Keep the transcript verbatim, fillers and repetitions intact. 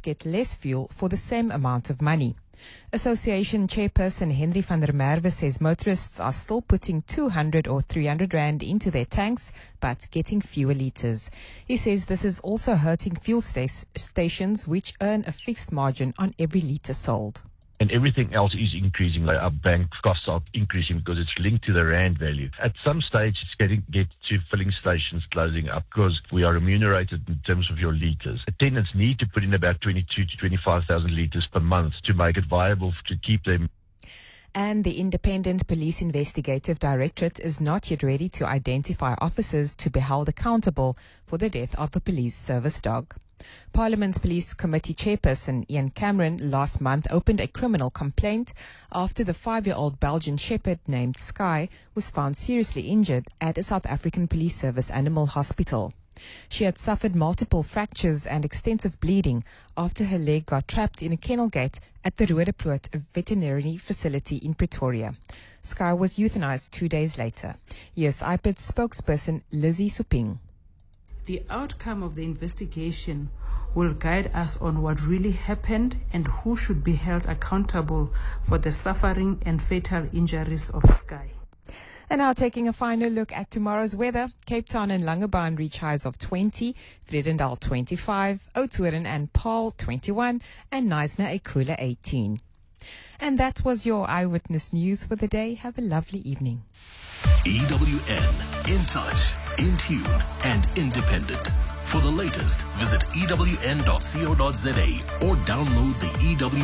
get less fuel for the same amount of money. Association chairperson Henry van der Merwe says motorists are still putting two hundred or three hundred rand into their tanks but getting fewer litres. He says this is also hurting fuel sta- stations which earn a fixed margin on every litre sold. And everything else is increasing. Like our bank costs are increasing because it's linked to the rand value. At some stage, it's getting get to filling stations closing up because we are remunerated in terms of your litres. Attendants need to put in about twenty-two to twenty-five thousand litres per month to make it viable to keep them. And the Independent Police Investigative Directorate is not yet ready to identify officers to be held accountable for the death of the police service dog. Parliament's Police Committee Chairperson Ian Cameron last month opened a criminal complaint after the five-year-old Belgian Shepherd named Sky was found seriously injured at a South African Police Service animal hospital. She had suffered multiple fractures and extensive bleeding after her leg got trapped in a kennel gate at the Roodepoort veterinary facility in Pretoria. Sky was euthanized two days later. Here's I P I D spokesperson Lizzie Suping. The outcome of the investigation will guide us on what really happened and who should be held accountable for the suffering and fatal injuries of Sky. And now taking a final look at tomorrow's weather. Cape Town and Langebaan reach highs of twenty, Vredendal twenty-five, Oudtshoorn and Paarl twenty-one, and Knysna a cooler eighteen. And that was your Eyewitness News for the day. Have a lovely evening. E W N, in touch, in tune, and independent. For the latest, visit E W N dot co dot za or download the E W